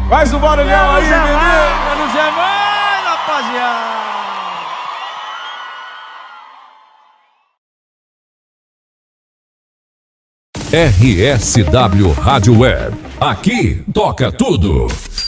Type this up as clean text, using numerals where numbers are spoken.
Faz o barulhão aí, menino. Menos é mais, rapaziada. RSW Rádio Web. Aqui toca tudo.